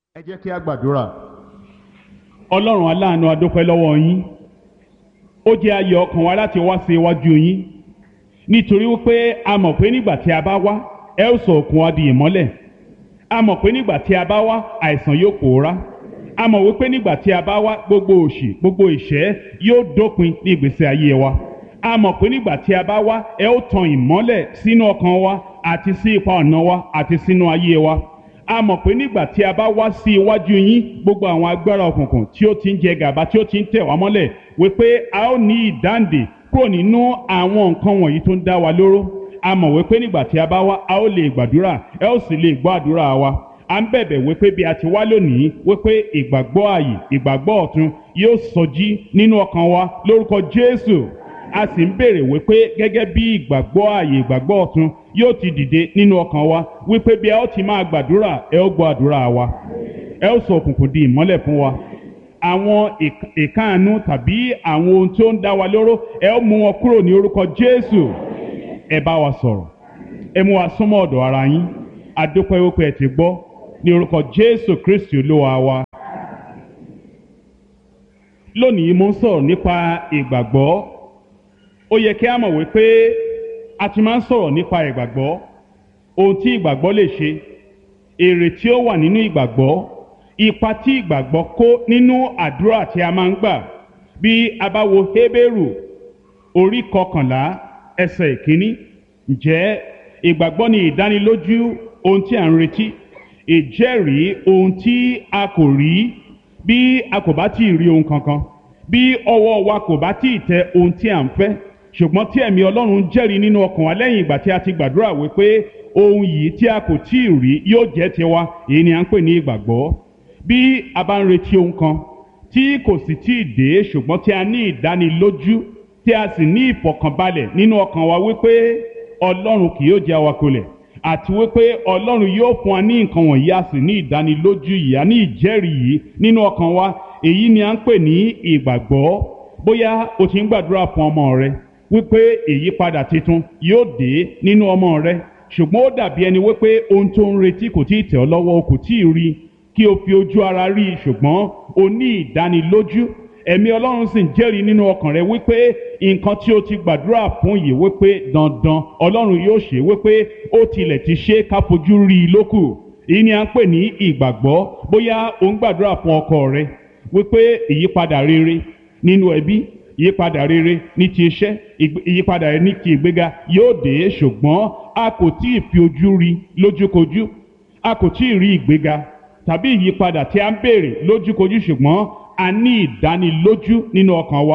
Ẹ jẹ́ kí a gbàdúrà. Ọlọ́run aláàánú, a dúpẹ́ lọ́wọ́ yín. Ó jẹ́ ayọ̀ ọkàn wa láti wá sí iwájú yín nítorí wípé a mọ̀ pé nígbà tí a bá wá ẹ ó sọ òkun wa di ìmọ́lẹ̀. A mọ̀ pé nígbà tí a bá wá àìsàn yóò pòórá. A mọ̀ wípé nígbà tí a bá wá gbogbo òṣì gbogbo ìṣẹ́ yóò dópin ní ìgbésí ayé wa. A mọ̀ pé nígbà tí a bá wá ẹ ó tan ìmọ́lẹ̀ sínú ọkàn wa àti sí ipa ọ̀nà wa àti sínú ayé wa. A mọ̀ pé nígbà tí a bá wá sí iwájú yín gbogbo àwọn agbára òkùnkùn tí ó ti ń jẹ gàba tí ó ti ń tẹ̀ wá mọ́lẹ̀ wípé a ó ní ìdáǹdè kúrò nínú àwọn nǹkan wọ̀nyí tó ń dá wa lóró. A mọ̀ wípé nígbà tí a bá wá a ó lè gbàdúrà ẹ ó sì lè gbọ́ àdúrà wa. À ń bẹ̀bẹ̀ wípé bí a ti wá lónìí wípé ìgbàgbọ́ ààyè ìgbàgbọ́ ọ̀tun yóò sọjí nínú ọkàn wa lórúkọ Jésù. A sì ń béèrè wípé gẹ́gẹ́ bí ìgbàgbọ́ ààyè ìgbàgbọ́ ọ̀tun yóò ti dìde nínú ọkàn wa wípé bí a ó ti máa gbàdúrà ẹ ó gbọ́ àdúrà wa. Ẹ ó sọ òkùnkùn di ìmọ́lẹ̀ fún wa. Àwọn ìkáàánú tàbí àwọn ohun tí ó ń dá wa lóró ẹ ó mú wọn kúrò ní orúkọ Jésù. Ẹ bá wa sọ̀rọ̀. Ẹ mú wa súnmọ́ ọ̀dọ̀ ara yín. A dúpẹ́ wípé ẹ ti gbọ́ ní orúkọ Jésù Kristi Olúwa wa. Lónìí mo ń sọ̀rọ̀ nípa ìgbàgbọ́. Ó yẹ kí a mọ̀ wípé a ti máa ń sọ̀rọ̀ nípa ìgbàgbọ́, ohun tí ìgbàgbọ́ lè ṣe, èrè tí ó wà nínú ìgbàgbọ́, ipa tí ìgbàgbọ́ kó nínú àdúrà tí a máa ń gbà. Bí a bá wo Hébérù orí 11 ẹsẹ̀ 1, ǹjẹ́ ìgbàgbọ́ ni ìdánilójú ohun tí a ń retí, ìjẹ́rìí ohun tí a kò rí. Bí a kò bá tí ì rí ohun kankan, bí ọwọ́ wa kò bá tí ì tẹ ohun tí a ń fẹ́, ṣùgbọ́n tí ẹ̀mí Ọlọ́run jẹ́rìí nínú ọkàn wa lẹ́yìn ìgbà tí a ti gbàdúrà wípé ohun yìí tí a kò tí ì rí yóò jẹ́ tiwa, èyí ni à ń pè ní ìgbàgbọ́. Bí a bá ń retí ohun kan tí kò sì tí ì dé ṣùgbọ́n tí a ní ìdánilójú tí a sì ní ìfọ̀kànbalẹ̀ nínú ọkàn wa wípé Ọlọ́run kì yóò jẹ́ awakọlẹ̀ àti wípé Ọlọ́run yóò fún wa ní nǹkan wọ̀nyí, a sì ní ìdánilójú yìí, a ní ìjẹ́rìí yìí nínú ọkàn wa, èyí ni à ń pè ní ìgbàgbọ́. Bóyá o ti ń gbàdúrà fún ọmọ rẹ wípé ìyípadà tuntun yóò dé nínú ọmọ rẹ, ṣùgbọ́n ó dàbí ẹni wípé ohun tó ń retí kò tí ì tẹ̀ ọ́ lọ́wọ́, o kò tí ì rí kí o fi ojú ara rí i, ṣùgbọ́n o ní ìdánilójú, ẹ̀mí Ọlọ́run sì ń jẹ́rìí nínú ọkàn rẹ wípé nǹkan tí o ti gbàdúrà fún yìí wípé dandan Ọlọ́run yóò ṣe, wípé ó tilẹ̀ ti ṣe ká fojú rí i lókù. Èyí ni à ń pè ní ìgbàgbọ́. Bóyá o ń gbàdúrà fún ọkọ rẹ wípé ìyípadà rere nínú ẹbí, ìyípadà rere ní ti iṣẹ́, ìyípadà rere ní ti ìgbéga yóò dé, ṣùgbọ́n a kò tí ì fi ojú rí lójúkojú, a kò tí ì rí ìgbéga tàbí ìyípadà tí a ń béèrè lójúkojú, ṣùgbọ́n a ní ìdánilójú nínú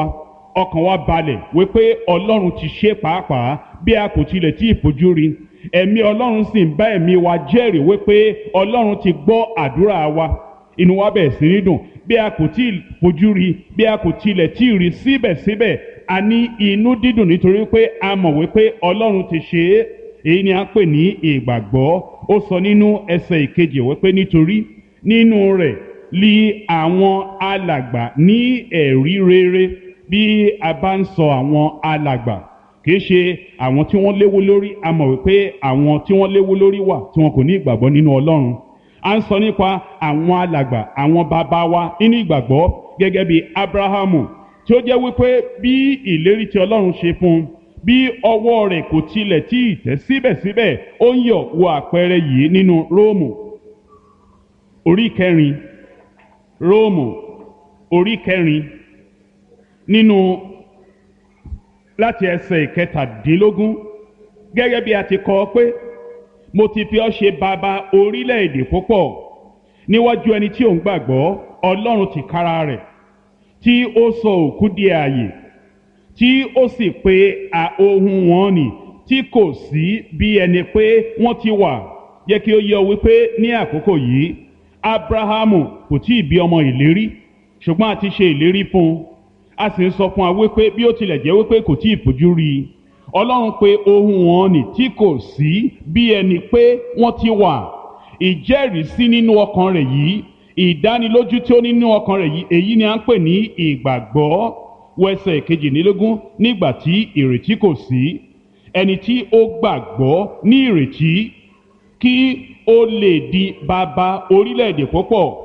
ọkàn wa balẹ̀ wípé Ọlọ́run ti ṣe pàápàá bí a kò tilẹ̀ tí ì fojú rí. Ẹ̀mí Ọlọ́run sì ń bá ẹ̀mí wa jẹ́rìí wípé Ọlọ́run ti gbọ́ àdúrà wa. Inú wa bẹ̀rẹ̀ sí ní dùn. Bí a kò tí ì fojú rí, bí a kò tilẹ̀ tí ì rí, síbẹ̀síbẹ̀ a ní inú dídùn nítorí pé a mọ̀ wípé Ọlọ́run ti ṣe é. Èyí ni à ń pè ní ìgbàgbọ́. Ó sọ nínú ẹsẹ̀ 2 wípé nítorí nínú rẹ̀ li àwọn alàgbà ní ẹ̀rí rere. Bí a bá ń sọ àwọn alàgbà, kìí ṣe àwọn tí wọ́n léwó lórí. A mọ̀ wípé àwọn tí wọ́n léwó lórí wà tí wọn kò ní ìgbàgbọ́ nínú Ọlọ́run. A ń sọ nípa àwọn alàgbà, àwọn bàbá wa nínú ìgbàgbọ́, gẹ́gẹ́ bí Ábúráhámù tí ó jẹ́ wípé bí ìlérí tí Ọlọ́run ṣe fún un, bí ọwọ́ rẹ̀ kò tilẹ̀ tí ì tẹ̀, síbẹ̀síbẹ̀ ó ń yọ̀ wo àpẹẹrẹ yìí nínú Róòmù orí 4, Róòmù orí 4 nínú láti ẹsẹ̀ 17, gẹ́gẹ́ bí a ti kọ pé mo ti fi ọ́ ṣe bàbá orílẹ̀-èdè púpọ̀ níwájú ẹni tí ò ń gbàgbọ́, Ọlọ́run tìkára rẹ̀ tí ó sọ òkú di ààyè, tí ó sì pe ohun wọn nì tí kò sí bí ẹni pé wọ́n ti wà. Jẹ́ kí ó yé ọ wípé ní àkókò yìí Ábúráhámù kò tí ì bí ọmọ ìlérí, ṣùgbọ́n a ti ṣe ìlérí fún un. A sì ń sọ fún wa wípé bí ó tilẹ̀ jẹ́ wípé kò tí ì fojú rí i, Ọlọ́run pe ohun wọn nì tí kò sí bí ẹni pé wọ́n ti wà. Ìjẹ́rìísí nínú ọkàn rẹ̀ yìí, ìdánilójú tí ó nínú ọkàn rẹ̀ yìí, èyí ni à ń pè ní ìgbàgbọ́. Wẹsẹ̀ 22, nígbà tí ìrètí kò sí, ẹni tí ó gbàgbọ́ ní ìrètí kí ó lè di bàbá orílẹ̀-èdè púpọ̀,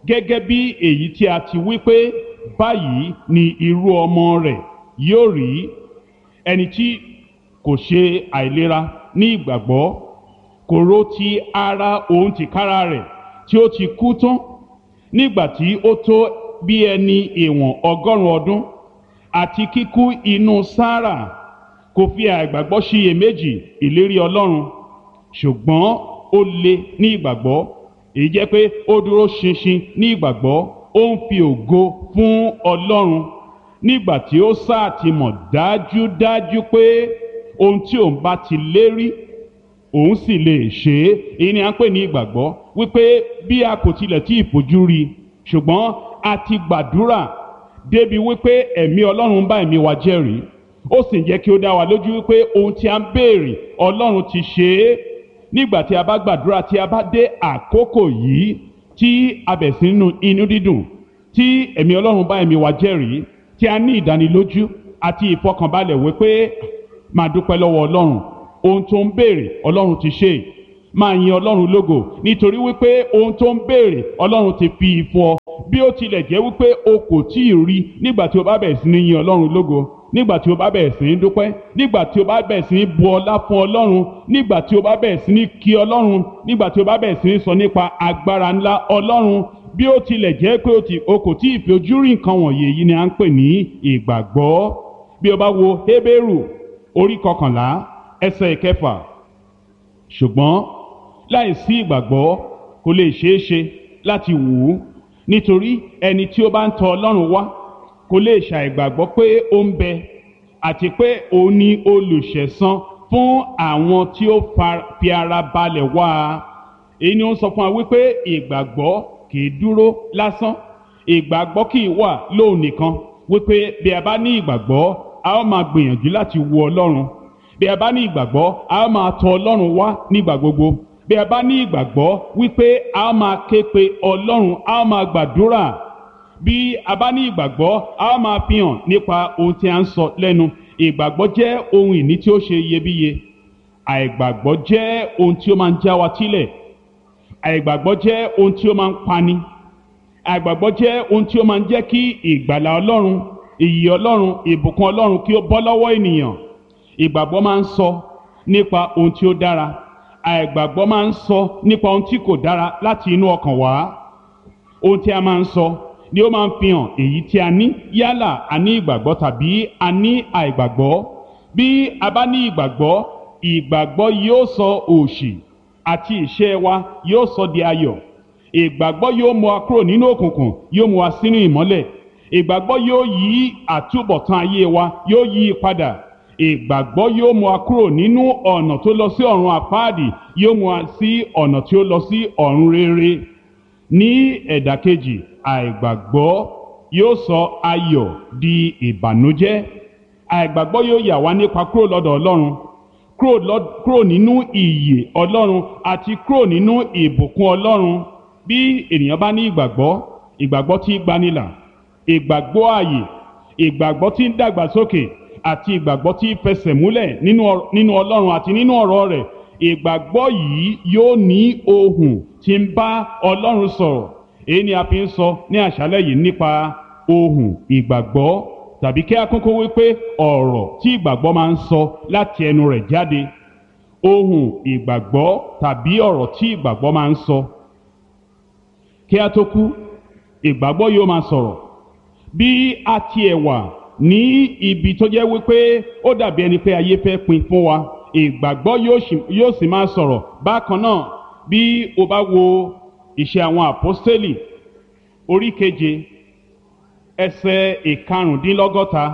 gẹ́gẹ́ bí èyí tí a ti wí pé báyìí ni irú ọmọ rẹ̀ yóò rí. Ẹni tí kò ṣe àìlera ní ìgbàgbọ́ kò rò ti ara òun tìkára rẹ̀ tí ó ti kú tán nígbà tí ó tó bí ẹni ìwọ̀n 100 ọdún, àti kíkú inú Sárà kò fi àìgbàgbọ́ ṣiyèméjì ìlérí Ọlọ́run, ṣùgbọ́n ó le ní ìgbàgbọ́. Èyí jẹ́ pé ó dúró ṣinṣin ní ìgbàgbọ́, ó ń fi ògo fún Ọlọ́run nígbà tí ó sáà ti mọ̀ dájúdájú pé ohun tí òun bá ti lérí òun sì lè ṣe é. Èyí ni à ń pè ní ìgbàgbọ́, wípé bí a kò tilẹ̀ tí ì fojú rí, ṣùgbọ́n a ti gbàdúrà débi wípé ẹ̀mí Ọlọ́run bá ẹ̀mí wa jẹ́rìí, ó sì ń jẹ́ kí ó dá wa lójú wípé ohun tí a ń béèrè Ọlọ́run ti ṣe é. Nígbà tí a bá gbàdúrà, tí a bá dé àkókò yìí tí a bẹ̀ sí nínú inú dídùn, tí ẹ̀mí Ọlọ́run bá ẹ̀mí wa jẹ́rìí, tí a ní ìdánilójú àti ìfọkànbalẹ̀ wípé máa dúpẹ́ lọ́wọ́ Ọlọ́run, ohun tó ń béèrè Ọlọ́run ti ṣe. Máa yin Ọlọ́run lógo nítorí wípé ohun tó ń béèrè Ọlọ́run ti fi fún ọ. Bí ó tilẹ̀ jẹ́ wípé o kò tí ì rí, nígbà tí o bá bẹ̀rẹ̀ sí ní yin Ọlọ́run lógo, nígbà tí o bá bẹ̀rẹ̀ sí ní dúpẹ́, nígbà tí o bá bẹ̀rẹ̀ sí ní bu ọlá fún Ọlọ́run, nígbà tí o bá bẹ̀rẹ̀ sí ní kí Ọlọ́run, nígbà tí o bá bẹ̀rẹ̀ sí ní sọ nípa agbára ńlá Ọlọ́run, bí ó tilẹ̀ jẹ́ pé o kò tí ì fi ojú rí nǹkan wọ̀nyí, èyí ni à ń pè ní ìgbàgbọ́. Bí o bá wo Hébérù orí 11 ẹsẹ̀ 6, ṣùgbọ́n láìsí ìgbàgbọ́ kò lè ṣeé ṣe láti wù ú, nítorí ẹni tí ó bá ń tọ̀ Ọlọ́run wá kò lè ṣàìgbàgbọ́ pé ó ń bẹ, àti pé òun ni olùṣẹ̀san fún àwọn tí ó fi ara balẹ̀ wá a. Èyí ni ó ń sọ fún wa wípé ìgbàgbọ́ kì í dúró lásán, ìgbàgbọ́ kì í wà lóun nìkan, wípé bí a bá ní ìgbàgbọ́ a ó máa gbìyànjú láti wo Ọlọ́run, bí a bá ní ìgbàgbọ́ a ó máa tọ̀ Ọlọ́run wá nígbà gbogbo, bí a bá ní ìgbàgbọ́ wípé a ó máa ké pe Ọlọ́run, a ó máa gbàdúrà, bí a bá ní ìgbàgbọ́ a ó máa fi hàn nípa ohun tí a ń sọ lẹ́nu. Ìgbàgbọ́ jẹ́ ohun ìní tí ó ṣe iyebíye. Àìgbàgbọ́ jẹ́ ohun tí ó máa ń já wa sílẹ̀. Àìgbàgbọ́ jẹ́ ohun tí ó máa ń pani. Àìgbàgbọ́ jẹ́ ohun tí ó máa ń jẹ́ kí ìgbàlà Ọlọ́run, ìyè Ọlọ́run, ìbùkún Ọlọ́run kí ó bọ́ lọ́wọ́ ènìyàn. Ìgbàgbọ́ máa ń sọ nípa ohun tí ó dára. Àìgbàgbọ́ máa ń sọ nípa ohun tí kò dára láti inú ọkàn wá. Ohun tí a máa ń sọ ni ó máa ń fi hàn èyí tí a ní, yálà a ní ìgbàgbọ́ tàbí a ní àìgbàgbọ́. Bí a bá ní ìgbàgbọ́, ìgbàgbọ́ yóò sọ òṣì àti ìṣẹ́ wa yóò sọ di ayọ̀. Ìgbàgbọ́ yóò mú wa kúrò nínú òkùnkùn, yóò mú wa sínú ìmọ́lẹ̀. Ìgbàgbọ́ yóò yí àtúbọ̀tán ayé wa, yóò yí padà. Ìgbàgbọ́ yóò mú wa kúrò nínú ọ̀nà tó lọ sí ọ̀run àpáàdì, yóò mú wa sí ọ̀nà tí ó lọ sí ọ̀run rere. Ní ẹ̀dàkejì, àìgbàgbọ́ yóò sọ ayọ̀ di ìbànújẹ́. Àìgbàgbọ́ yóò yà wá nípa kúrò lọ́dọ̀ Ọlọ́run, kúrò nínú ìyè Ọlọ́run àti kúrò nínú ìbùkún Ọlọ́run. Bí ènìyàn bá ní ìgbàgbọ́, ìgbàgbọ́ tí gbanilà, ìgbàgbọ́ ààyè, ìgbàgbọ́ tí ń dàgbàsókè àti ìgbàgbọ́ tí fẹsẹ̀ múlẹ̀ nínú Ọlọ́run àti nínú ọ̀rọ̀ rẹ̀, ìgbàgbọ́ yìí yóò ní ohùn tí ń bá Ọlọ́run sọ̀rọ̀. Èyí ni a fi ń sọ ní àṣálẹ́ yìí nípa ohùn ìgbàgbọ́, tàbí kí a kúkú wípé ọ̀rọ̀ tí ìgbàgbọ́ máa ń sọ láti ẹnu rẹ̀ jáde. Ohùn ìgbàgbọ́ tàbí ọ̀rọ̀ tí ìgbàgbọ́ máa ń sọ. Kí a tó kú, ìgbàgbọ́ yóò máa sọ̀rọ̀. Bí a tiẹ̀ wà ní ibi tó jẹ́ wípé ó dàbí ẹni pé ayé fẹ́ pin fún wa, ìgbàgbọ́ yóò sì máa sọ̀rọ̀ bákan náà. Bí o bá wo Iṣẹ́ àwọn Àpọ́stélì orí 7 ẹsẹ̀ 15.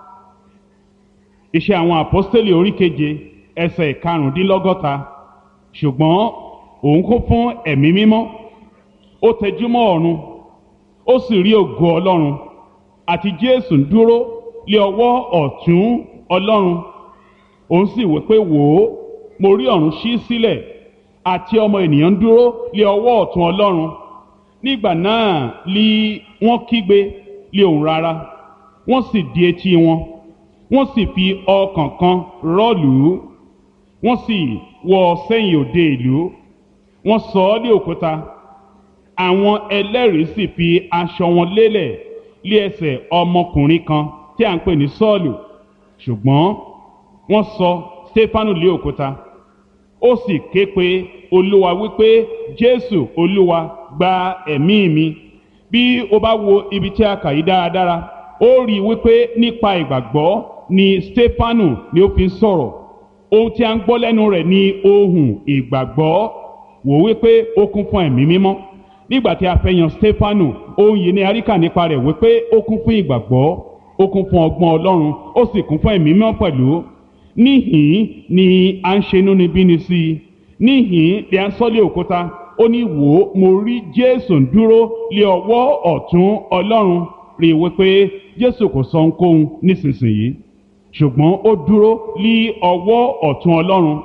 Iṣẹ́ àwọn Àpọ́stélì orí 7 ẹsẹ̀ 15. Ṣùgbọ́n òun kún fún ẹ̀mí mímọ́, ó tẹjúmọ́ ọ̀run, ó sì rí ògo Ọlọ́run àti Jésù ń dúró lé ọwọ́ ọ̀tún Ọlọ́run. Òun sì wí pé, wò ó, mo rí ọ̀run ṣí sílẹ̀ àti ọmọ ènìyàn ń dúró lé ọwọ́ ọ̀tún Ọlọ́run. Nígbà náà li wọ́n kígbe lé ohùn rara, wọ́n sì di etí wọn, wọ́n sì fi ọkàn kan rọ́ọ̀lù ú, wọ́n sì wọ́ ọ sẹ́yìn òde ìlú, wọ́n sọ ọ́ lé òkúta, àwọn ẹlẹ́rìí sì fi aṣọ wọn lélẹ̀ lé ẹsẹ̀ ọmọkùnrin kan tí à ń pè ní Sọ́ọ̀lù, ṣùgbọ́n wọ́n sọ Stefanu lé òkúta. Ó sì ké pe Olúwa wípé, Jésù Olúwa, gba ẹ̀mí mi. Bí o bá wo ibi tí a kà yí dáradára, ó rí i wípé nípa ìgbàgbọ́ ni Stefanu ni ó fi ń sọ̀rọ̀. Ohun tí a ń gbọ́ lẹ́nu rẹ̀ ni ohùn ìgbàgbọ́. Wò wípé ó kún fún ẹ̀mí mímọ́. Nígbà tí a fẹ́ yan Stefanu, ohun yìí ni a rí kà nípa rẹ̀ wípé ó kún fún ìgbàgbọ́, ó kún fún ọgbọ́n Ọlọ́run, ó sì kún fún ẹ̀mí mímọ́ pẹ̀lú. Níhìn ni a ń ṣe inúnibíni sí i. Níhìn ni a ń sọ lé òkúta. Ó ní, wò ó, mo rí Jésù ń dúró lé ọwọ́ ọ̀tún Ọlọ́run. Rí i wípé Jésù kò sọ ohunkóhun nísinsìnyí, ṣùgbọ́n ó dúró lé ọwọ́ ọ̀tún Ọlọ́run.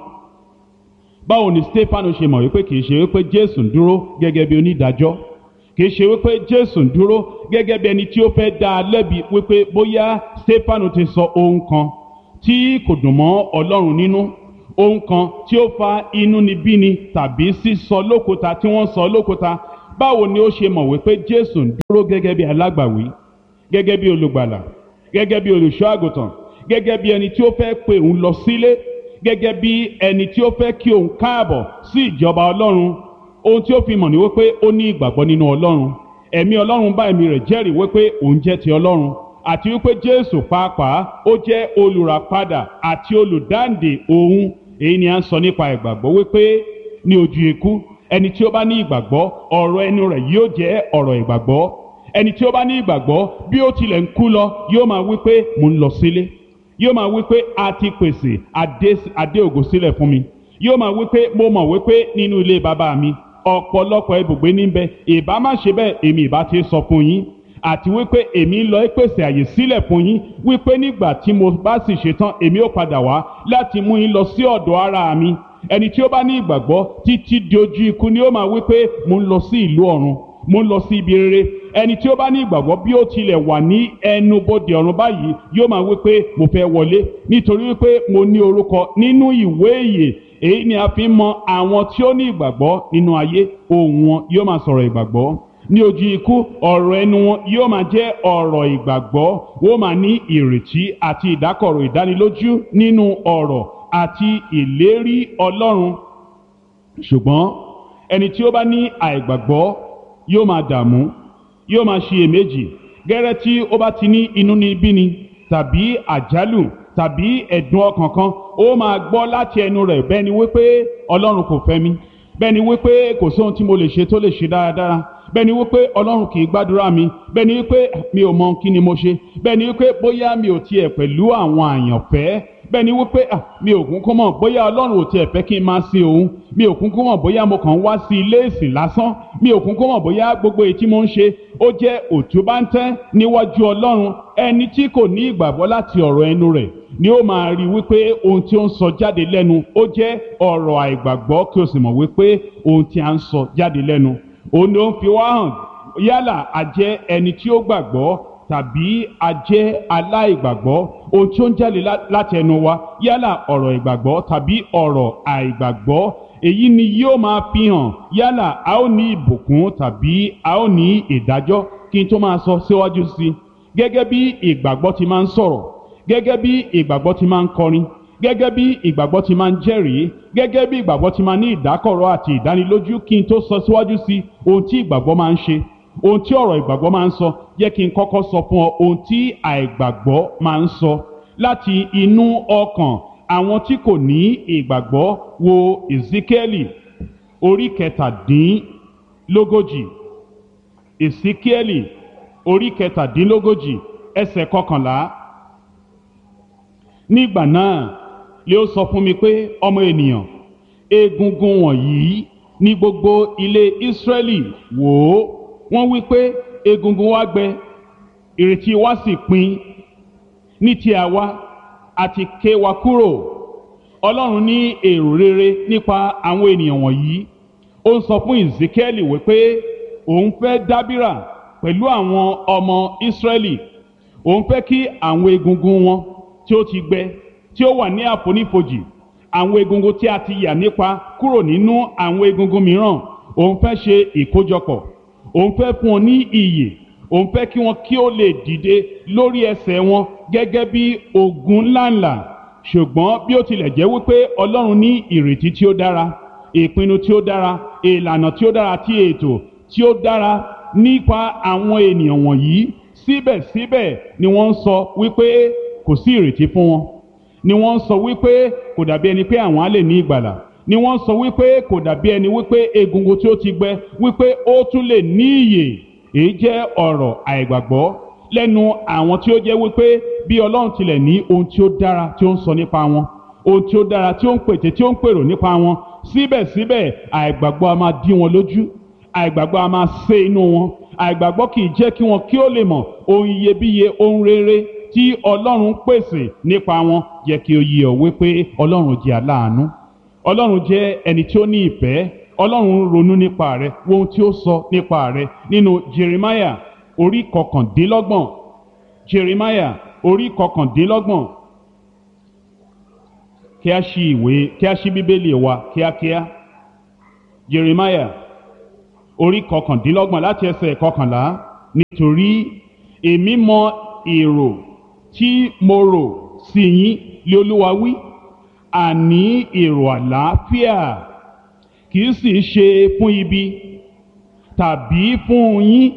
Báwo ni Stefanu ṣe mọ̀ wípé kìí ṣe wípé Jésù ń dúró gẹ́gẹ́ bí onídàájọ́? Kìí ṣe wípé Jésù ń dúró gẹ́gẹ́ bí ẹni tí ó fẹ́ dá a lẹ́bi wípé bóyá Stefanu ti sọ ohun kan tí kò dùn mọ́ Ọlọ́run nínú, ohun kan tí ó fa inúnibíni tàbí sísọ lókúta tí wọ́n sọ lókúta. Báwo ni ó ṣe mọ̀ wípé Jésù ń dúró gẹ́gẹ́ bí alágbàwí, gẹ́gẹ́ bí olùgbàlà, gẹ́gẹ́ bí olùṣọ́ àgùntàn, gẹ́gẹ́ bí ẹni tí ó fẹ́ pè òun lọ sílé, gẹ́gẹ́ bí ẹni tí ó fẹ́ kí òun káàbọ̀ sí ìjọba Ọlọ́run? Ohun tí ó fi mọ̀ ní wípé ó ní ìgbàgbọ́ nínú Ọlọ́run. Ẹ̀mí Ọlọ́run bá ẹ̀mí rẹ̀ jẹ́rìí wípé òun jẹ́ ti Ọlọ́run, àti wípé Jésù pàápàá ó jẹ́ olùràpadà àti olùdáǹdè òun. Èyí ni a ń sọ nípa ìgbàgbọ́ wípé ní ojú ikú, ẹni tí ó bá ní ìgbàgbọ́, ọ̀rọ̀ ẹnu rẹ̀ yóò jẹ́ ọ̀rọ̀ ìgbàgbọ́. Ẹni tí ó bá ní ìgbàgbọ́, bí ó tilẹ̀ ń kú lọ, yóò máa wípé mo ń lọ sílé. Yóò máa wípé a ti pèsè adé ògo sílẹ̀ fún mi. Yóò máa wípé mo mọ̀ wípé nínú ilé bàbá mi ọ̀pọ̀lọpọ̀ ibùgbé níbẹ̀, ìbá má ṣe bẹ́ẹ̀ èmi ìbá ti sọ fún yín. Àti wípé èmi ń lọ pèsè àyè sílẹ̀ fún yín, wípé nígbà tí mo bá sì ṣetán èmi ó padà wá láti mú yín lọ sí ọ̀dọ̀ ara mi. Ẹni tí ó bá ní ìgbàgbọ́ títí di ojú ikú ni ó máa wípé mo ń lọ sí ìlú ọ̀run, mo ń lọ sí ibi rere. Ẹni tí ó bá ní ìgbàgbọ́ bí ó tilẹ̀ wà ní ẹnubodè ọ̀run báyìí, yóò máa wípé mo fẹ́ wọlé nítorí wípé mo ní orúkọ nínú ìwé ìyè. Èyí ni a fi ń mọ àwọn tí ó ní ìgbàgbọ́ nínú ayé. Ohùn wọn yóò máa sọ̀rọ̀ ìgbàgbọ́. Ní ojú ikú, ọ̀rọ̀ ẹnu wọn yóò máa jẹ́ ọ̀rọ̀ ìgbàgbọ́. Wọ́n máa ní ìrètí àti ìdákọ̀ró ìdánilójú nínú ọ̀rọ̀ àti ìlérí Ọlọ́run. Ṣùgbọ́n ẹni tí ó bá ní àìgbàgbọ́ yóò máa dààmú, yóò máa ṣiyèméjì. Gẹ́rẹ́ tí ó bá ti ní inúnibíni tàbí àjálù tàbí ẹ̀dùn ọkàn kan, ó máa gbọ́ láti ẹnu rẹ̀ bẹ́ẹ̀ ni wípé Ọlọ́run kò fẹ́ mi, bẹ́ẹ̀ ni wípé kò sóhun tí mo lè ṣe tó lè ṣe dáradára, bẹ́ẹ̀ ni wípé Ọlọ́run kì í gbàdúrà mi, bẹ́ẹ̀ ni wípé mi ò mọ kí ni mo ṣe, bẹ́ẹ̀ ni wípé bóyá mi ò tiẹ̀ pẹ̀lú àwọn àyànfẹ́, bẹ́ẹ̀ ni wípé mi ò kúnkún mọ̀ bóyá Ọlọ́run ò tiẹ̀ fẹ́ kí n máa sin òun, mi ò kúnkún mọ̀ bóyá mo kàn wá sí ilé ìsìn lásán, mi ò kúnkún mọ̀ bóyá gbogbo èyí tí mo ń ṣe ó jẹ́ òtúbáńtẹ́ níwájú Ọlọ́run. Ẹni tí kò ní ìgbàgbọ́ láti ọ̀rọ̀ ẹnu rẹ̀ ni ó máa rí wípé ohun tí ó ń sọ jáde lẹ́nu ó jẹ́ ọ̀rọ̀ àìgbàgbọ́, kí o sì mọ̀ wípé ohun tí a ń sọ jáde lẹ́nu òun ló ń fi wá hàn yálà a jẹ́ ẹni tí ó gbàgbọ́ tàbí a jẹ́ aláìgbàgbọ́. Ohun tí ó ń jáde láti ẹnu wa, yálà ọ̀rọ̀ ìgbàgbọ́ tàbí ọ̀rọ̀ àìgbàgbọ́, èyí ni yóò máa fi hàn yálà a ó ní ìbùkún tàbí a ó ní ìdájọ́. Kí n tó máa sọ síwájú sí i, gẹ́gẹ́ bí ìgbàgbọ́ ti máa ń sọ̀rọ̀, gẹ́gẹ́ bí ìgbàgbọ́ ti máa ń kọrin, gẹ́gẹ́ bí ìgbàgbọ́ ti máa ń jẹ́rìí, gẹ́gẹ́ bí ìgbàgbọ́ ti máa ní ìdákọ̀ró àti ìdánilójú, kí n tó sọ síwájú sí ohun tí ìgbàgbọ́ máa ń ṣe, ohun tí ọ̀rọ̀ ìgbàgbọ́ máa ń sọ, jẹ́ kí n kọ́kọ́ sọ fún ọ ohun tí àìgbàgbọ́ máa ń sọ láti inú ọkàn àwọn tí kò ní ìgbàgbọ́. Wo Èsíkíẹ́lì orí 17, Èsíkíẹ́lì orí 17 ẹsẹ̀ 11. Nígbà náà lé ó sọ fún mi pé, ọmọ ènìyàn, egungun wọ̀nyí ní gbogbo ilé Ísírẹ́lì wò ó. Wọ́n wí pé egungun wa gbẹ, ìrètí wa sì pin. Ní ti àwa àti ké wa kúrò. Ọlọ́run ní èrò rere nípa àwọn ènìyàn wọ̀nyí. Ó ń sọ fún Èsíkíẹ́lì wípé òun fẹ́ dábìrà pẹ̀lú àwọn ọmọ Ísírẹ́lì. Òun fẹ́ kí àwọn egungun wọn tí ó ti gbẹ, tí ó wà ní àfonífojì, àwọn egungun tí a ti yà nípa kúrò nínú àwọn egungun mìíràn, òun fẹ́ ṣe ìkójọpọ̀ òun fẹ́ fún wọn ní ìyè, òun fẹ́ kí wọn kí ó lè dìde lórí ẹsẹ̀ wọn gẹ́gẹ́ bí ogun ńláńlá. Ṣùgbọ́n bí ó tilẹ̀ jẹ́ wípé Ọlọ́run ní ìrètí tí ó dára, ìpinnu tí ó dára, ìlànà tí ó dára àti ètò tí ó dára nípa àwọn ènìyàn wọ̀nyí, síbẹ̀síbẹ̀ ni wọ́n ń sọ wípé kò sí ìrètí fún wọn, ni wọ́n ń sọ wípé kò dàbí ẹni pé àwọn á lè ní ìgbàlà, ni wọ́n ń sọ wípé kò dàbí ẹni wípé egungun tí ó ti gbẹ wípé ó tún lè ní ìyè. Èyí jẹ́ ọ̀rọ̀ àìgbàgbọ́ lẹ́nu àwọn tí ó jẹ́ wípé bí Ọlọ́run tilẹ̀ ní ohun tí ó dára tí ó ń sọ nípa wọn, ohun tí ó dára tí ó ń pète tí ó ń pèrò nípa wọn, síbẹ̀síbẹ̀ àìgbàgbọ́ a máa dí wọn lójú, àìgbàgbọ́ a máa sé inú wọn, àìgbàgbọ́ kì í jẹ́ kí wọn kí ó lè mọ̀ ohun iyebíye, ohun rere tí Ọlọ́run pèsè nípa wọn. Jẹ́ kí ó yé ọ wípé Ọlọ́run jẹ́ aláàánú, Ọlọ́run jẹ́ ẹni tí ó ní ìfẹ́, Ọlọ́run ronú nípa rẹ, wo ohun tí ó sọ nípa rẹ nínú Jeremiah orí kọkàndínlọ́gbọ̀n. Jeremiah orí kọkàndínlọ́gbọ̀n. Kí a ṣí bíbélì wa kíákíá. Jeremiah orí kọkàndínlọ́gbọ̀n láti ẹsẹ̀ kọkànlá. Nítorí èmi mọ èrò tí mo rò sí yín, lé Olúwa wí, àní èrò àlàáfíà, kì í sì ṣe fún ibi, tàbí fún yín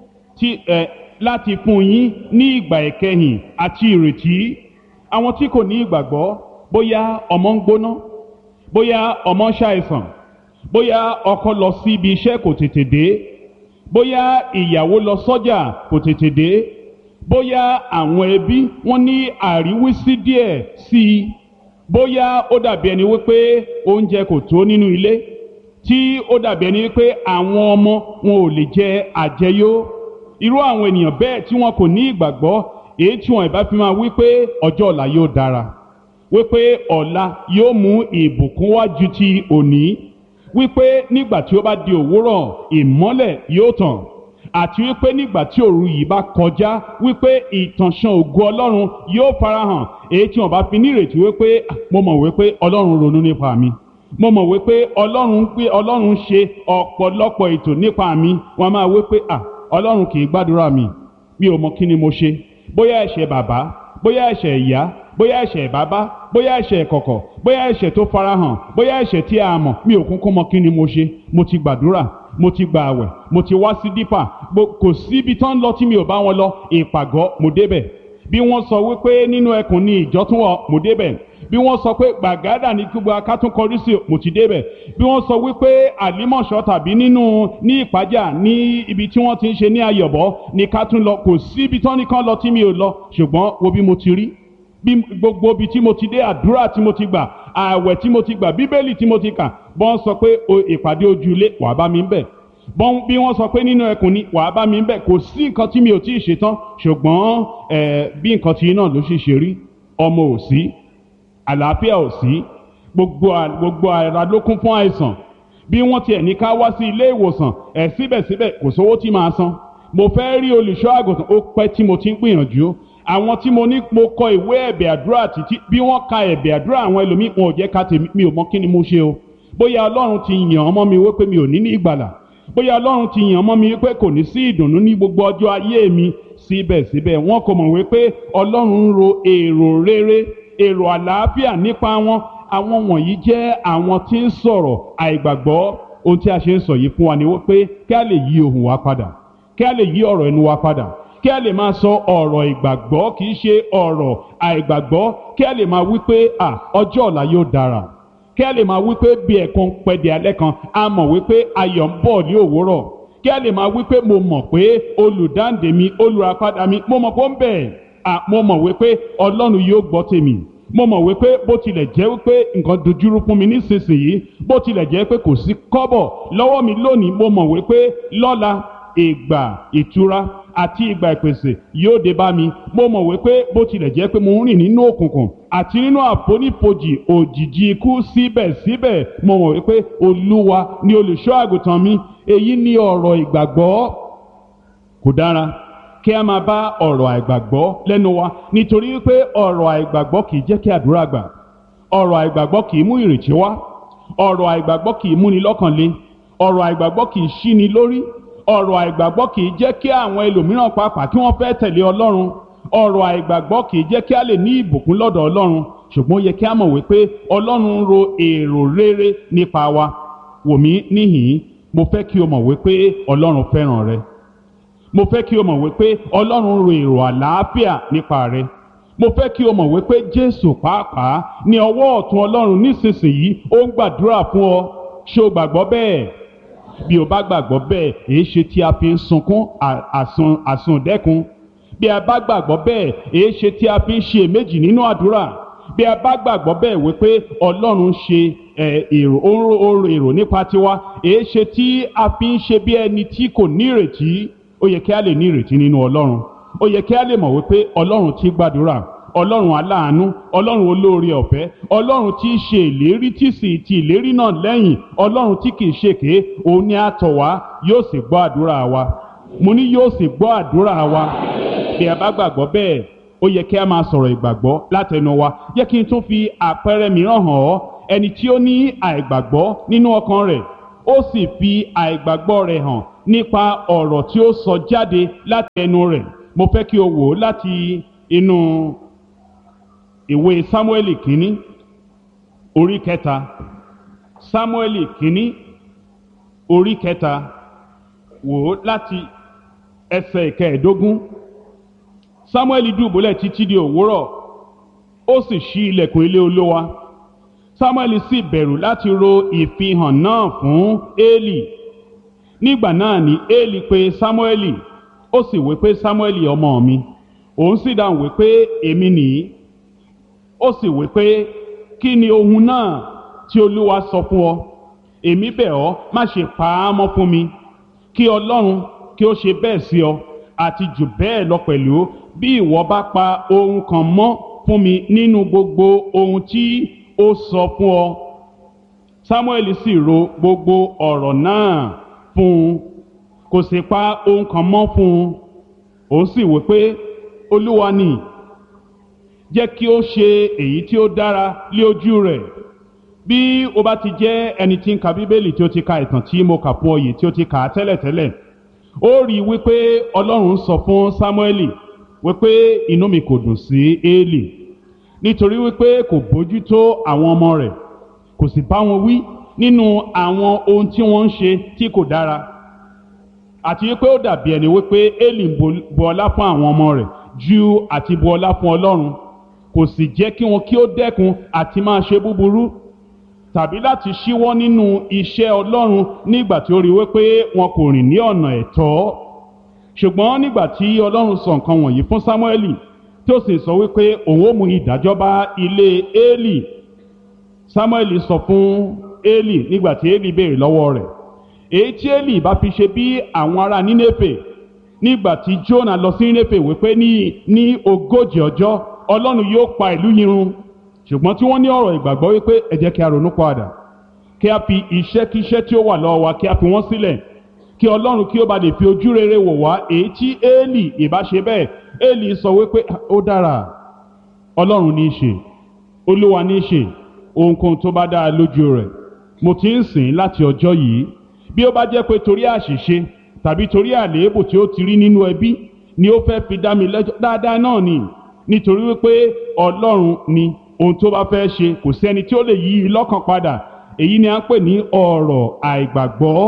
láti fún yín ní ìgbà ìkẹyìn àti ìrètí. Àwọn tí kò ní ìgbàgbọ́, bóyá ọmọ ń gbóná, bóyá ọmọ ń ṣàìsàn, bóyá ọkọ lọ sí ibi iṣẹ́ kò tètè dé, bóyá ìyàwó lọ sọ́jà kò tètè dé, bóyá àwọn ẹbí wọ́n ní àríwísí díẹ̀ sí i, bóyá ó dàbí ẹni wípé oúnjẹ kò tó nínú ilé, tí ó dàbí ẹni wípé àwọn ọmọ wọn ò lè jẹ àjẹyó. Irú àwọn ènìyàn bẹ́ẹ̀ tí wọn kò ní ìgbàgbọ́, èyí tí wọn ìbá fi máa wípé ọjọ́ ọ̀la yóò dára, wípé ọ̀la yóò mú ìbùkún wá ju ti òní, wípé nígbà tí ó bá di òwúrọ̀ ìmọ́lẹ̀ yóò tàn, àti wípé nígbà tí òru yìí bá kọjá wípé ìtànṣán ògo Ọlọ́run yóò farahàn. Èyí tí wọn bá fi nírètí wípé mo mọ̀ wípé Ọlọ́run ronú nípa mi, mo mọ̀ wípé Ọlọ́run ṣe ọ̀pọ̀lọpọ̀ ètò nípa mi, wọn máa wípé Ọlọ́run kì í gbàdúrà mi ò mọ̀ kí ni mo ṣe. Bóyá ẹ̀ṣẹ̀ bàbá, bóyá ẹ̀ṣẹ̀ ìyá, bóyá ẹ̀ṣẹ̀ bàbá, bóyá ẹ̀ṣẹ̀ ìkọ̀kọ̀, bóyá ẹ̀ṣẹ̀ tó farahàn, bóyá ẹ̀ṣẹ̀ tí a mọ̀, mi ò kúnkún mọ̀ kí ni mo ṣe. Mo ti gbàdúrà, mo ti gba àwẹ̀, mo ti wá sí dípà, kò síbi tán lọ tí mi ò bá wọn lọ. Ìpàgọ́ mo débẹ̀, bí wọ́n sọ wípé nínú ẹkùn ni ìjọ tún wọ̀, mo débẹ̀, bí wọ́n sọ pé gbàgádà ní gbogbo akátún kọrí sí, mo ti débẹ̀, bí wọ́n sọ wípé àlímọ̀ṣọ́ tàbí ní ìpájà ní ibi tí wọ́n ti ń ṣe ní ayọ̀bọ ní ká tún lọ, kò síbi tán nìkan lọ tí mi ò lọ. Ṣùgbọ́n wo bí mo ti rí, bí gbogbo ibi tí mo ti dé, àdúrà tí mo ti gbà, ààwẹ̀ tí mo ti gbà, bíbélì tí mo ti kà, bọ́n sọ pé ìpàdé ojúlé wàá bá mi ń bẹ̀, bí wọ́n sọ pé nínú ẹkùn ni wàá bá mi ń bẹ̀. Kò sí nǹkan tí mi ò tí ì ṣe tán. Ṣùgbọ́n bí nǹkan tí náà ló sì ṣe rí, ọmọ ò sí, àlàáfíà ò sí, gbogbo ara ló kún fún àìsàn. Bí wọ́n tiẹ̀ ní ká wá sí ilé ìwòsàn, síbẹ̀síbẹ̀ kò sówó tí màá san. Mo fẹ́ rí olùṣọ́ àgùntàn, ó pẹ́ tí mo ti ń gbìyànjú. Àwọn tí mo ní mo kọ ìwé ẹ̀bẹ̀ àdúrà títí, bí wọ́n ka ẹ̀bẹ̀ àdúrà àwọn ẹlòmíì, wọn ò jẹ́ ká tèmi, mi ò mọ̀ kí ni mo ṣe o. Bóyá Ọlọ́run ti yàn ọmọ mi wípé mi ò ní ìgbàlà, bóyá Ọlọ́run ti yàn ọmọ mi wípé kò ní sí ìdùnnú ní gbogbo ọjọ́ ayé mi, síbẹ̀síbẹ̀ wọn kò mọ̀ wípé Ọlọ́run ń ro èrò rere, èrò àlàáfíà nípa wọn. Àwọn wọ̀nyí jẹ́ àwọn tí ń sọ̀rọ̀ àìgbàgbọ́. Ohun tí a ṣe ń sọ yìí fún wa ni wípé kí a lè yí ohùn wa padà, kí a lè yí ọ̀rọ̀ ẹnu wa padà, kí a lè máa sọ ọ̀rọ̀ ìgbàgbọ́, kì í ṣe ọ̀rọ̀ àìgbàgbọ́. Kí a lè máa wípé ọjọ́ ọ̀la yóò dára, kí a lè máa wípé bí ẹ̀kan pẹ̀dẹ̀ alẹ́ kan, a mọ̀ wípé ayọ̀ ń bọ̀ ní òwúrọ̀. Kí a lè máa wípé mo mọ̀ pé olùdáǹdè mi, olùràpadà mi, mo mọ̀ pé ó ń bẹ. Mo mọ̀ wípé Ọlọ́run yóò gbọ́ tèmi. Mo mọ̀ wípé bó tilẹ̀ jẹ́ wípé nǹkan dojúrú fún mi nísinsìnyí, bó tilẹ̀ jẹ́ pé kò sí kọ́bọ̀ lọ́wọ́ mi lónìí, mo mọ̀ wípé lọ́la ìgbà ìtura àti ìgbà ìpèsè yóò dé bá mi. Mo mọ̀ wípé bó tilẹ̀ jẹ́ pé mo ń rìn nínú òkùnkùn àti nínú àfonífojì òjìji ikú, síbẹ̀síbẹ̀ mo mọ̀ wípé Olúwa ni olùṣọ́ àgùntàn mi. Èyí ni ọ̀rọ̀ ìgbàgbọ́. Kò dára kí a máa bá ọ̀rọ̀ àìgbàgbọ́ lẹ́nu wa, nítorí wípé ọ̀rọ̀ àìgbàgbọ́ kì í jẹ́ kí àdúrà gbà, ọ̀rọ̀ àìgbàgbọ́ kì í mú ìrètí wá, ọ̀rọ̀ àìgbàgbọ́ kì í múni lọ́kàn le, ọ̀rọ̀ àìgbàgbọ́ kì í ṣíni lórí, ọ̀rọ̀ àìgbàgbọ́ kì í jẹ́ kí àwọn ẹlòmíràn pàápàá kí wọ́n fẹ́ tẹ̀lé Ọlọ́run. ọ̀rọ̀ àìgbàgbọ́ kì í jẹ́ kí a lè ní ìbùkún lọ́dọ̀ Ọlọ́run. ṣùgbọ́n ó yẹ kí a mọ̀ wípé Ọlọ́run ń ro èrò rere nípa wa. wò mí níhìn-ín, mo fẹ́ kí o mọ̀ wípé Ọlọ́run fẹ́ràn rẹ. mo fẹ́ kí o mọ̀ wípé Ọlọ́run ń ro èrò àlàáfíà nípa rẹ. mo fẹ́ kí o mọ̀ wípé Jésù pàápàá ní ọwọ́ ọ̀tún Ọlọ́run nísinsìnyí ó ń gbàdúrà fún ọ. ṣé o gbàgbọ́ bẹ́ẹ̀? bí o bá gbàgbọ́ bẹ́ẹ̀, èé ṣe tí a fi ń sunkún àsundẹ́kun? bí a bá gbàgbọ́ bẹ́ẹ̀, èé ṣe tí a fi ń ṣe èméjì nínú àdúrà? bí a bá gbàgbọ́ bẹ́ẹ̀ wípé Ọlọ́run ṣe èrò nípa tiwa, èé ṣe tí a fi ń ṣe bí ẹni tí kò ní ìrètí? ó yẹ kí a lè ní ìrètí nínú Ọlọ́run. ó yẹ kí a lè mọ̀ wípé Ọlọ́run tí gbàdúrà, Ọlọ́run aláàánú, Ọlọ́run olóore ọ̀fẹ́, Ọlọ́run tí í ṣe ìlérí tí sì ti ìlérí náà lẹ́yìn, Ọlọ́run tí kìí ṣèké, òun ni a tọ̀ wá, yóò sì gbọ́ àdúrà wa. mo ní yóò sì gbọ́ àdúrà wa. bí a bá gbàgbọ́ bẹ́ẹ̀, ó yẹ kí a máa sọ̀rọ̀ ìgbàgbọ́ látẹnu wa. jẹ́ kí n tún fi àpẹẹrẹ mìíràn hàn ọ́. ẹni tí ó ní àìgbàgbọ́ nínú ọkàn rẹ̀, ó sì fi àìgbàgbọ́ rẹ̀ hàn nípa ọ̀rọ̀ tí ó sọ jáde láti ẹnu rẹ̀. mo fẹ́ kí o wò ó láti inú ìwé Sámúẹ́lì kínní orí kẹta. Sámúẹ́lì kínní orí kẹta, wò ó láti ẹsẹ̀ ìkẹẹ̀dógún. Sámúẹ́lì dùbúlẹ̀ títí di òwúrọ̀, ó sì ṣí ilẹ̀kùn ilé Olúwa. Sámúẹ́lì sì bẹ̀rù láti ro ìfihàn náà fún Élì. nígbà náà ni Élì pè Sámúẹ́lì, ó sì wí pé, Sámúẹ́lì ọmọ mi. òun sì dáhùn wí pé, èmi nìyí. ó sì wí pé, kí ni ohun náà tí Olúwa sọ fún ọ? èmi bẹ̀ ọ́, má ṣe pa á mọ́ fún mi. kí Ọlọ́run kí ó ṣe bẹ́ẹ̀ sí ọ, àti jù bẹ́ẹ̀ lọ pẹ̀lú, bí ìwọ bá pa ohun kan mọ́ fún mi nínú gbogbo ohun tí ó sọ fún ọ. Sámúẹ́lì sì ro gbogbo ọ̀rọ̀ náà fún un, kò sì pa ohun kan mọ́ fún un. òun sì wí pé, Olúwa ni, jẹ́ kí ó ṣe èyí tí ó dára lé ojú rẹ̀. bí o bá ti jẹ́ ẹni tí ń ka Bíbélì, tí ó ti ka ìtàn tí mo kà fún ọ yìí, tí ó ti kà á tẹ́lẹ̀tẹ́lẹ̀, ó rí i wípé Ọlọ́run sọ fún Sámúẹ́lì wípé inú mi kò dùn sí Élì, nítorí wípé kò bójútó àwọn ọmọ rẹ̀, kò sì bá wọn wí nínú àwọn ohun tí wọ́n ń ṣe tí kò dára. àti wípé ó dàbí ẹni wípé Élì ń bu ọlá fún àwọn ọmọ rẹ̀ ju àti bu ọlá fún Ọlọ́run. kò sì jẹ́ kí wọn kí ó dẹ́kun àti máa ṣe búburú, tàbí láti ṣíwọ́ nínú iṣẹ́ Ọlọ́run nígbà tí ó rí wípé wọn kò rìn ní ọ̀nà ẹ̀tọ́. ṣùgbọ́n nígbà tí Ọlọ́run sọ nǹkan wọ̀nyí fún Sámúẹ́lì, tí ó sì sọ wípé òun ó mú ìdájọ́ bá ilé Élì, Sámúẹ́lì sọ fún Élì nígbà tí Élì béèrè lọ́wọ́ rẹ̀, èyí tí Élì bá fi ṣe bí àwọn ará Nínéfè nígbà tí Jónà lọ sí Nínéfè wípé ní 40 ọjọ́ Ọlọ́run yóò pa ìlú yìí run. ṣùgbọ́n tí wọ́n ní ọ̀rọ̀ ìgbàgbọ́ wípé ẹ jẹ́ kí a ronú padà, kí a fi iṣẹ́kíṣẹ́ tí ó wà lọ́wọ́ wa kí a fi wọ́n sílẹ̀, kí Ọlọ́run kí ó bá lè fi ojú rere wò wá. èyí tí Élì ìbá ṣe bẹ́ẹ̀, Élì sọ wípé ó dára, Ọlọ́run ní í ṣe, Olúwa ní í ṣe, ohunkóhun tó bá dára lójú rẹ̀. mo ti ń sìn láti ọjọ́ yìí. bí ó bá jẹ́ pé torí àṣìṣe tàbí torí àléébù tí ó ti rí nínú ẹbí ni ó fẹ́ fi dá mi lẹ́jọ́, dáadáa náà ni, nítorí wípé Ọlọ́run ni ohun tó bá fẹ́ ṣe, kò sí ẹni tí ó lè yí i lọ́kàn padà. èyí ni a ń pè ní ọ̀rọ̀ àìgbàgbọ́.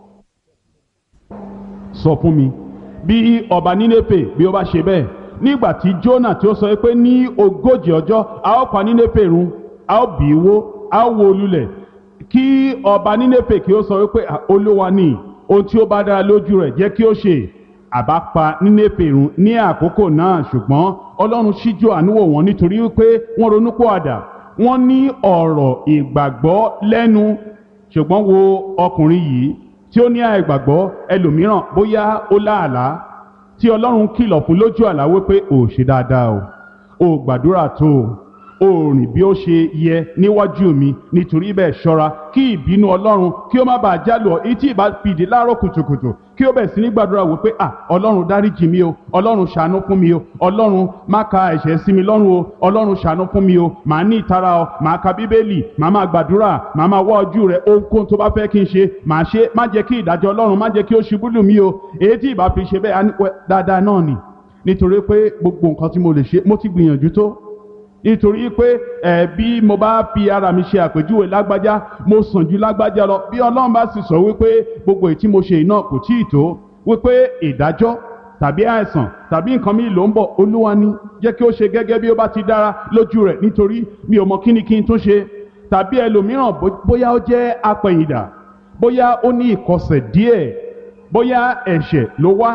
sọ fún mi, bí ọba Nínéfè bí ó bá ṣe bẹ́ẹ̀, nígbà tí Jónà tí ó sọ pé ní 40 ọjọ́ a ó pa Nínéfè run, a ó bì í wó, a ó wó lulẹ̀, kí ọba Nínéfè kí ó sọ wípé Olúwa ni, ohun tí ó bá dára lójú rẹ̀ jẹ́ kí ó ṣe, àbá pa Nínéfè run ní àkókò náà. ṣùgbọ́n Ọlọ́run ṣíjú àánú wò wọ́n, nítorí wípé wọ́n ronúpìwàdà, wọ́n ní ọ̀rọ̀ ìgbàgbọ́ lẹ́nu. ṣùgbọ́n wo ọkùnrin yìí tí ó ní àìgbàgbọ́. ẹlòmíràn bóyá ó láàlá tí Ọlọ́run kìlọ̀ fún lójú àlá wípé ò ṣe dáadáa o, ò gbàdúrà tó o, o rìn bí ó ṣe yẹ níwájú mi, nítorí bẹ́ẹ̀ ṣọ́ra kí ìbínú Ọlọ́run kí ó má bàa jálù ọ́. Etí ìbá fìdí láàárọ̀ kùtùkùtù kí ó bẹ̀ sí ní gbàdúrà wípé Ọlọ́run dáríjì mi o, Ọlọ́run ṣàánú fún mi o, Ọlọ́run má ka ẹ̀ṣẹ̀ sí mi lọ́rùn o, Ọlọ́run ṣàánú fún mi o, màá ní ìtara o, màá ka bíbélì, màá máa gbàdúrà, màá máa wá ojú rẹ, ohunkóhun tó bá fẹ́ kí n ṣe màá ṣe, má jẹ́ kí ìdájọ́ Ọlọ́run má jẹ́ kí ó ṣubú lù mí o. Èyí tí ìbá fi ṣe bẹ́ẹ̀ dáadáa náà nì, nítorí pé gbogbo nǹkan tí mo lè ṣe mo ti gbìyànjú tó, nítorí pé bí mo bá fi ara mi ṣe àpèjúwe lágbájá mo sàn ju lágbájá lọ. Bí Ọlọ́run bá sì sọ wípé gbogbo èyí tí mo ṣe iná kò tíì tó, wípé ìdájọ́ tàbí àìsàn tàbí nǹkan mi ló ń bọ̀, Olúwa ni jẹ́ kí ó ṣe gẹ́gẹ́ bí ó bá ti dára lójú rẹ̀, nítorí mi ò mọ kíni kí n tún ṣe. Tàbí ẹlòmíràn bóyá ó jẹ́ apẹ̀yìndà, bóyá ó ní ìkọsẹ̀ díẹ̀, bóyá ẹ̀ṣẹ̀ ló wá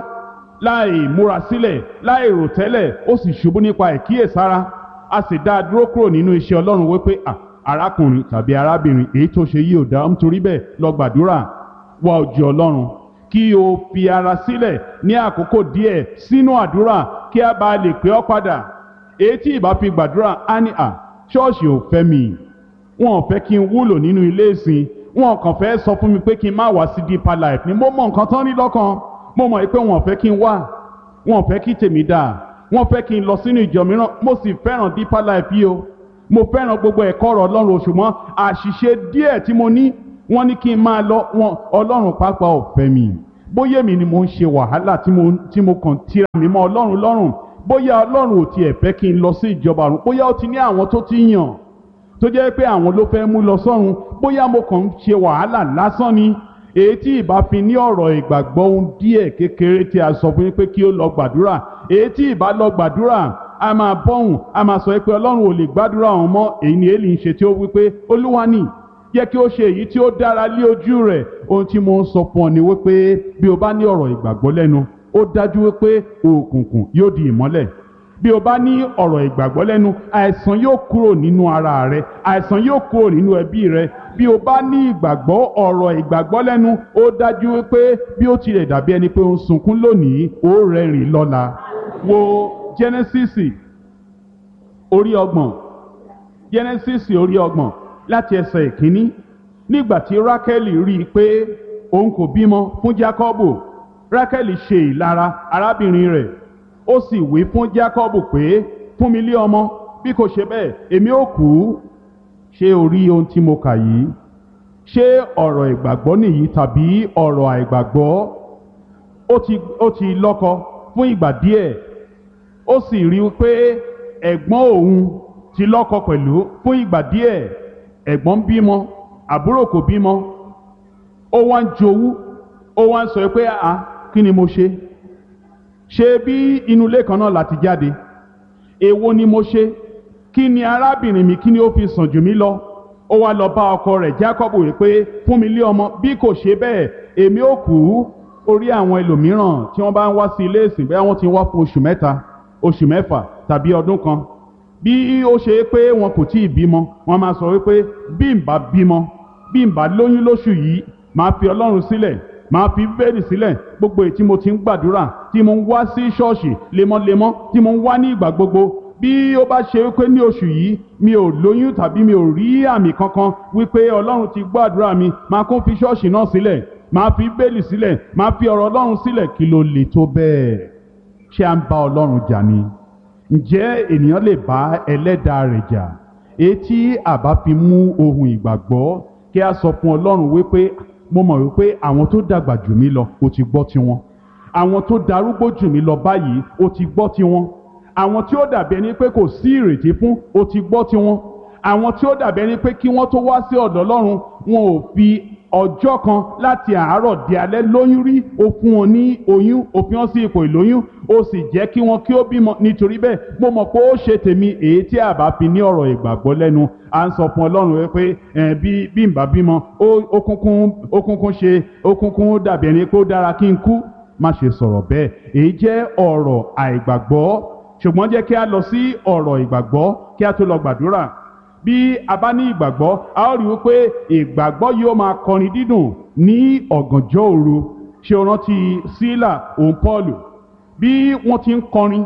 láì múra sílẹ̀, láì rò tẹ́lẹ̀, ó sì ṣubú nípa ìkíyèsára, a sì dá a dúró kúrò nínú iṣẹ́ Ọlọ́run wípé arákùnrin tàbí arábìnrin èyí tó ṣe yìí ò dá, nítorí bẹ́ẹ̀ lọ gbàdúrà, wá ojú Ọlọ́run kí o fi ara sílẹ̀ ní àkókò díẹ̀ sínú àdúrà kí a bá lè pè ọ́ padà. Èyí tí ìbá fi gbàdúrà á ní ṣọ́ọ̀ṣì ò fẹ́ mi, wọn ò fẹ́ kí n wúlò nínú ilé ìsìn, wọn kàn fẹ́ sọ fún mi pé kí n má wá sí Deeper Life ni. Mo mọ nǹkan tán ní lọ́kàn, mo mọ̀ pé wọn ò fẹ́ kí n wá, wọn ò fẹ́ kí tèmi dáa, wọ́n fẹ́ kí n lọ sínú ìjọ mìíràn. Mo sì fẹ́ràn Deeper Life yìí o, mo fẹ́ràn gbogbo ẹ̀kọ́ ọ̀rọ̀ Ọlọ́run, ṣùgbọ́n àṣìṣe díẹ̀ tí mo ní wọ́n ní kí n máa lọ, wọn Ọlọ́run pàápàá ò fẹ́ mi. Bóyá èmi ni mo ń ṣe wàhálà tí mo kàn tira mi mọ́ Ọlọ́run lọ́rùn, bóyá Ọlọ́run ò tiẹ̀ fẹ́ kí n lọ sí ìjọba ọ̀run, bóyá ó ti ní àwọn tó ti yàn tó jẹ́ pé àwọn ló fẹ́ mú lọ sọ́run, bóyá mo kàn ń ṣe wàhálà lásán ni. Èyí tí ìbá fi ní ọ̀rọ̀ ìgbàgbọ́ ohun díẹ̀ kékeré tí a sọ fún yín pé kí ó lọ gbàdúrà, èyí tí ìbá lọ gbàdúrà a máa bọ́hùn, a máa sọ pé Ọlọ́run ò lè gbàdúrà òun mọ́. Èyí ni Élì ń ṣe tí ó wípé Olúwa ni jẹ́ kí ó ṣe èyí tí ó dára lé ojú rẹ̀. Ohun tí mo ń sọ fún ọ ni wípé bí o bá ní ọ̀rọ̀ ìgbàgbọ́ lẹ́nu, ó dájú wípé òkùnkùn yóò di ìmọ́lẹ̀. Bí o bá ní ọ̀rọ̀ ìgbàgbọ́ lẹ́nu, àìsàn yóò kúrò nínú ara rẹ, àìsàn yóò kúrò nínú ẹbí rẹ. Bí o bá ní ìgbàgbọ́, ọ̀rọ̀ ìgbàgbọ́ lẹ́nu, ó dájú wípé bí ó tilẹ̀ dàbí ẹni pé ó ń sunkún lónìí, ó rẹ́rìn lọ́la. Wo Jẹ́nẹ́sísì orí 30, Jẹ́nẹ́sísì orí 30 láti ẹsẹ̀ ìkíní. Nígbà tí Rákẹ́lì rí i pé òun kò bímọ fún Jákọ́bù, Rákẹ́lì ṣe ìlara arábìnrin rẹ̀, ó sì wí fún Jákọ́bù pé fún mi lé ọmọ, bí kò ṣe bẹ́ẹ̀ èmi ó kú. Ṣé o rí ohun tí mo kà yìí? Ṣé ọ̀rọ̀ ìgbàgbọ́ nìyí tàbí ọ̀rọ̀ àìgbàgbọ́? Ó ti lọ́kọ fún ìgbà díẹ̀, ó sì rí i pé ẹ̀gbọ́n òun ti lọ́kọ pẹ̀lú fún ìgbà díẹ̀. Ẹ̀gbọ́n bímọ, àbúrò kò bímọ, ó wá ń jowú, ó wá ń sọ pé kí ni mo ṣe? Ṣé bí inú ilé kan náà láti jáde? Èwo ni mo ṣe? Kí ni arábìnrin mi, kí ni ó fi sàn jù mí lọ? Ó wá lọ bá ọkọ rẹ̀ Jákọ́bù rẹ̀ pé fún mi lé ọmọ, bí kò ṣe bẹ́ẹ̀ èmi ó kú. Orí àwọn ẹlòmíràn tí wọ́n bá ń wá sí ilé ìsìn, bẹ́ẹ̀ wọ́n ti wá fún oṣù 3, oṣù 6 tàbí ọdún kan. Bí ó ṣe pé wọn kò tíì bímọ, wọ́n máa sọ wípé bí n bá bímọ, bí n bá lóyún lóṣù yìí, máa fi Ọlọ́run sílẹ̀, máa fi Bíbélì sílẹ̀. Gbogbo èyí tí mo ti ń gbàdúrà, tí mo ń wá sí ṣọ́ọ̀ṣì lemọ́lemọ́, tí mo ń wá ní ìgbà gbogbo, bí ó bá ṣe wípé ní oṣù yìí mi ò lóyún tàbí mi ò rí àmì kankan wípé Ọlọ́run ti gbàdúrà mi, máa kún fi ṣọ́ọ̀ṣì náà sílẹ̀, máa fi Bíbélì sílẹ̀, máa fi ọ̀rọ̀ Ọlọ́run sílẹ̀. Kí ló lè tó bẹ́ẹ̀? Ṣé à ń bá Ọlọ́run jà ni? Ǹjẹ́ ènìyàn lè bá ẹlẹ́dàá rẹ̀ jà? Èyí tí àbá fi mú ohun ìgbàgbọ́ kí a sọ fún Ọlọ́run wípé mo mọ̀ wípé àwọn tó dàgbà jù mí lọ ó ti gbọ́ tiwọn, àwọn tó darúgbó jù mí lọ báyìí ó ti gbọ́ tiwọn, àwọn tí ó dàbí ẹni pé kò sí ìrètí fún ó ti gbọ́ tiwọn, àwọn tí ó dàbí ẹni pé kí wọ́n tó wá sí ọ̀dọ̀ Ọlọ́run wọn ò fi ọjọ́ kan láti àárọ̀ di alẹ́ lóyún rí, ó fún wọn ní oyún, ó fi wọn sí ipò ìlóyún, ó sì jẹ́ kí wọn kí ó bímọ. Nítorí bẹ́ẹ̀ mo mọ̀ pé ó ṣe tèmi. Èyí tí a bá fi ní ọ̀rọ̀ ìgbàgbọ́ lẹ́nu, à ń sọ fún Ọlọ́run wípé bí n bá bímọ ó kúnkún dàbí ẹni pé ó dára kí n kú. Má ṣe sọ̀rọ̀ bẹ́ẹ̀, èyí jẹ́ ọ̀rọ̀ àìgbàgbọ́. Ṣùgbọ́n jẹ́ kí a lọ sí ọ̀rọ̀ ìgbàgbọ́ kí a tó lọ gbàdúrà. Bí a bá ní ìgbàgbọ́, a ó rí wípé ìgbàgbọ́ yóò máa kọrin dídùn ní ọ̀gànjọ́ òru. Ṣé o rántí Sílà òun Pọ́ọ̀lù? Bí wọ́n ti ń kọrin,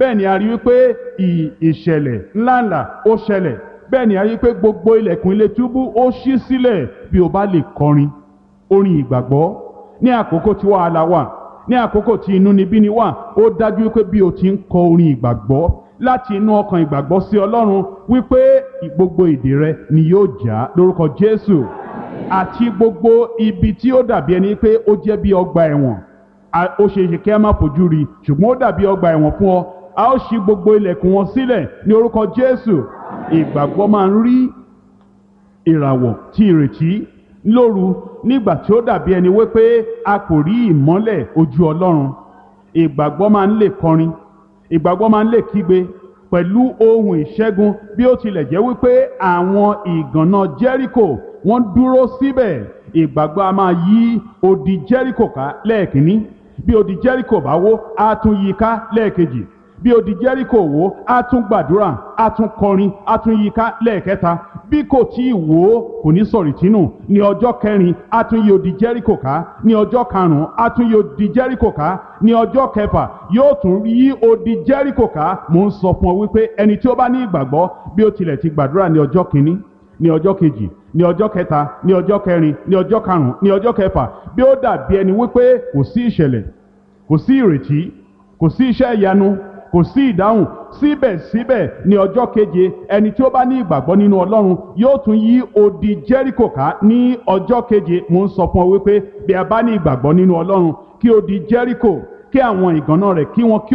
bẹ́ẹ̀ ni a rí wípé ìṣẹ̀lẹ̀ ńláńlá ó ṣẹlẹ̀, bẹ́ẹ̀ ni a rí wípé gbogbo ilẹ̀kùn ilé túbú ó ṣí sílẹ̀. Bí o bá lè kọrin orin ìgbàgbọ́ ní àkókò tí wàhálà wà, ní àkókò tí inúnibíni wà, ó dájú wípé bí o ti ń kọ orin ìgbàgbọ́ láti inú ọkàn ìgbàgbọ́ sí Ọlọ́run, wípé gbogbo ìdè rẹ ni yóò já lórúkọ Jésù. Àti gbogbo ibi tí ó dàbí ẹni pé ó jẹ́ bí ọgbà ẹ̀wọ̀n, ó ṣe é ṣe kí a má fojú rí, ṣùgbọ́n ó dàbí ọgbà ẹ̀wọ̀n fún ọ, a ó ṣí gbogbo ilẹ̀kùn wọn sílẹ̀ ní orúkọ Jésù. Ìgbàgbọ́ máa ń rí ìràwọ̀ tí ìrètí lóru nígbà tí ó dàbí ẹni wípé a kò rí ìmọ́lẹ̀ ojú Ọlọ́run. Ìgbàgbọ́ máa ń lè kọrin, ìgbàgbọ́ máa ń lè kígbe pẹ̀lú ohun ìṣẹ́gun, bí ó tilẹ̀ jẹ́ wípé àwọn ìgànná Jẹ́ríkò wọ́n dúró síbẹ̀. Ìgbàgbọ́ a máa yí odi Jẹ́ríkò ká lẹ́ẹ̀kínní, bí odi Jẹ́ríkò bá wó á tún yí ká lẹ́ẹ̀kejì, bí odi Jẹ́ríkò wó á tún gbàdúrà, á tún kọrin, á tún yí ká lẹ́ẹ̀kẹta. Bí kò tí ì wó kò ní sọ̀rì tínú, ní ọjọ́ kẹrin á tún yí odi Jẹ́ríkò ká, ní ọjọ́ karùn-ún á tún yí odi Jẹ́ríkò ká, ní ọjọ́ kẹfà yóò tún yí odi Jẹ́ríkò ká. Mo ń sọ fún ọ wípé ẹni tí ó bá ní ìgbàgbọ́, bí ó tilẹ̀ ti gbàdúrà ní ọjọ́ kìíní, ní ọjọ́ kejì, ní ọjọ́ kẹta, ní ọjọ́ kẹrin, ní ọjọ́ karùn-ún, ní ọjọ́ kẹfà, bí ó dàbí ẹni wípé kò sí ìṣẹ̀lẹ̀, kò sí ìrètí, kò sí iṣẹ́ ìyanu, kò sí ìdáhùn, síbẹ̀síbẹ̀ ní ọjọ́ keje ẹni tí ó bá ní ìgbàgbọ́ nínú Ọlọ́run yóò tún yí odi Jẹ́ríkò ká ní ọjọ́ keje. Mo ń sọ fún ọ wípé bí a bá ní ìgbàgbọ́ nínú Ọlọ́run, kí odi Jẹ́ríkò, kí àwọn ìgànná rẹ̀ kí wọ́n